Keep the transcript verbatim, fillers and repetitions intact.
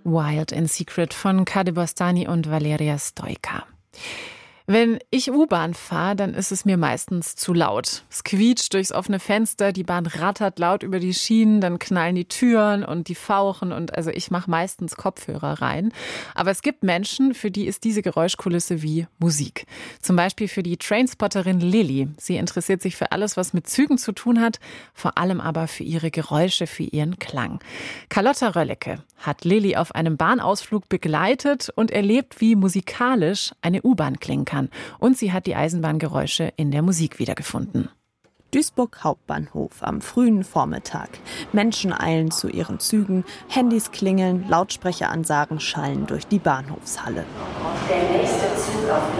Wild and Secret von Kade Bostani und Valeria Stoika. Wenn ich U-Bahn fahre, dann ist es mir meistens zu laut. Es quietscht durchs offene Fenster, die Bahn rattert laut über die Schienen, dann knallen die Türen und die fauchen und also ich mache meistens Kopfhörer rein. Aber es gibt Menschen, für die ist diese Geräuschkulisse wie Musik. Zum Beispiel für die Trainspotterin Lilly. Sie interessiert sich für alles, was mit Zügen zu tun hat, vor allem aber für ihre Geräusche, für ihren Klang. Carlotta Röllecke hat Lilly auf einem Bahnausflug begleitet und erlebt, wie musikalisch eine U-Bahn klingen kann. Und sie hat die Eisenbahngeräusche in der Musik wiedergefunden. Duisburg Hauptbahnhof am frühen Vormittag. Menschen eilen zu ihren Zügen, Handys klingeln, Lautsprecheransagen schallen durch die Bahnhofshalle. Der nächste Zug auf